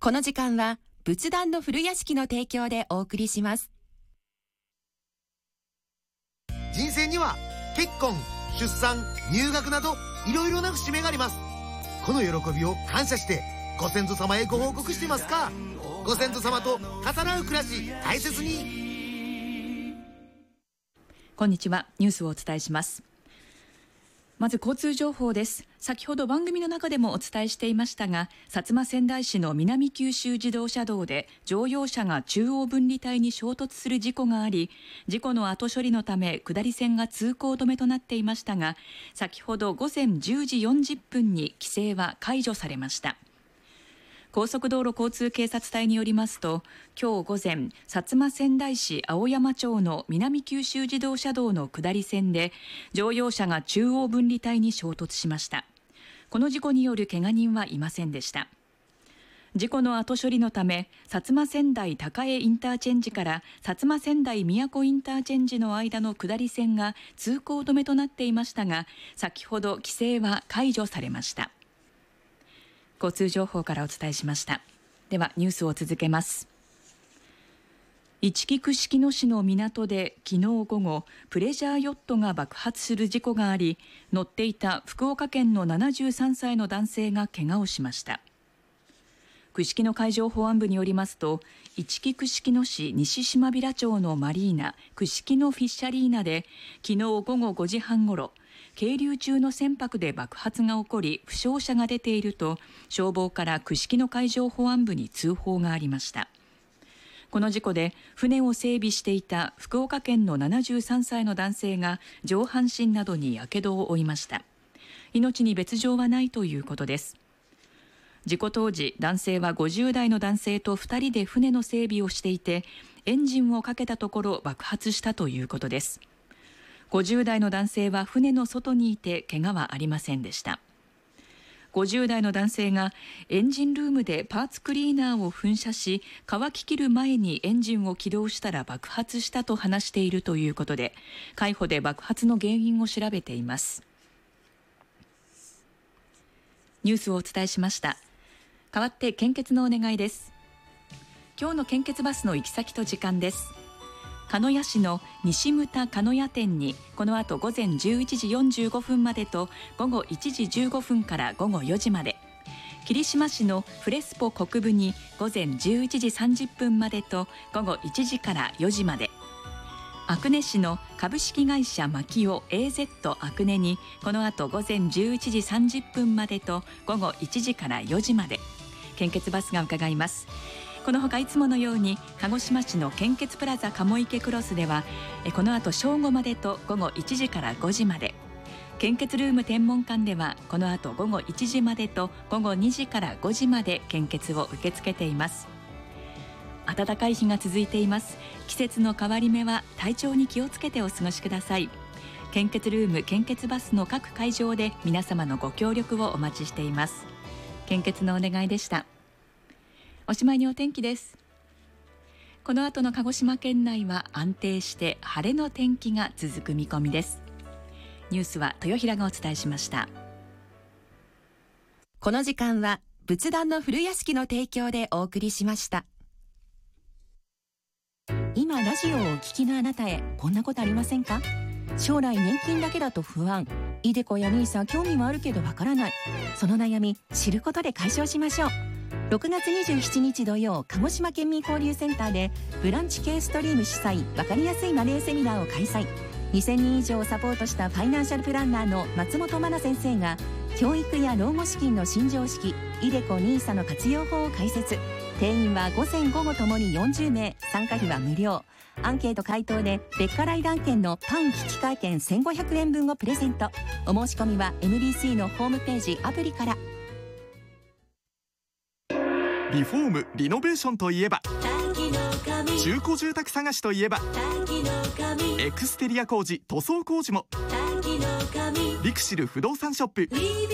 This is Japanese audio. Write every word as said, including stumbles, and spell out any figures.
この時間は仏壇の古屋敷の提供でお送りします。 人生には結婚、出産、入学などいろいろな節目があります。この喜びを感謝してご先祖様へご報告してますか？ご先祖様と重なる暮らし大切に。 こんにちは。ニュースをお伝えします。まず交通情報です。先ほど番組の中でもお伝えしていましたが、薩摩川内市の南九州自動車道で乗用車が中央分離帯に衝突する事故があり、事故の後処理のため下り線が通行止めとなっていましたが、先ほど午前じゅうじよんじゅっぷんに規制は解除されました。高速道路交通警察隊によりますと、今日午前、薩摩川内市青山町の南九州自動車道の下り線で乗用車が中央分離帯に衝突しました。この事故によるけが人はいませんでした。事故の後処理のため、薩摩川内高江インターチェンジから薩摩川内宮古インターチェンジの間の下り線が通行止めとなっていましたが、先ほど規制は解除されました。交通情報からお伝えしました。ではニュースを続けます。いちき串木野市の港で昨日午後、プレジャーヨットが爆発する事故があり、乗っていた福岡県のななじゅうさんさいの男性が怪我をしました。串木野海上保安部によりますと、いちき串木野市西島平町のマリーナ串木野フィッシャリーナで昨日午後ごじはんごろ、係留中の船舶で爆発が起こり負傷者が出ていると消防から串木野海上保安部に通報がありました。この事故で船を整備していた福岡県のななじゅうさんさいの男性が上半身などにやけどを負いました。命に別状はないということです。事故当時、男性はごじゅうだいの男性とふたりで船の整備をしていて、エンジンをかけたところ爆発したということです。ごじゅうだいの男性は船の外にいて怪我はありませんでした。ごじゅうだいの男性がエンジンルームでパーツクリーナーを噴射し、乾ききる前にエンジンを起動したら爆発したと話しているということで、海保で爆発の原因を調べています。ニュースをお伝えしました。代わって献血のお願いです。今日の献血バスの行き先と時間です。鹿屋市の西牟田鹿屋店にこの後午前じゅういちじよんじゅうごふんまでと午後いちじじゅうごふんから午後よじまで、霧島市のフレスポ国分に午前じゅういちじさんじゅっぷんまでと午後いちじからよじまで、阿久根市の株式会社マキオ エーゼット 阿久根にこの後午前じゅういちじさんじゅっぷんまでと午後いちじからよじまで献血バスが伺います。このほかいつものように鹿児島市の献血プラザ鴨池クロスではこの後正午までと午後いちじからごじまで、献血ルーム天文館ではこの後午後いちじまでと午後にじからごじまで献血を受け付けています。暖かい日が続いています。季節の変わり目は体調に気をつけてお過ごしください。献血ルーム献血バスの各会場で皆様のご協力をお待ちしています。献血のお願いでした。おしまいにお天気です。この後の鹿児島県内は安定して晴れの天気が続く見込みです。ニュースは豊平がお伝えしました。 この時間は仏壇の古屋敷の提供でお送りしました。 今ラジオをお聞きのあなたへ、こんなことありませんか？将来年金だけだと不安、イデコやニーサ興味はあるけどわからない、その悩み知ることで解消しましょう。ろくがつにじゅうしちにち土曜、鹿児島県民交流センターでブランチ系ストリーム主催わかりやすいマネーセミナーを開催。にせんにん以上をサポートしたファイナンシャルプランナーの松本真奈先生が教育や老後資金の新常識、イデコニーサの活用法を解説。定員は午前午後ともによんじゅうめい、参加費は無料。アンケート回答で別辛いラン券のパン引換券せんごひゃくえんぶんをプレゼント。お申し込みは エムビーシー のホームページアプリから。 リフォームリノベーションといえば、中古住宅探しといえば、エクステリア工事塗装工事も。リクシル不動産ショップ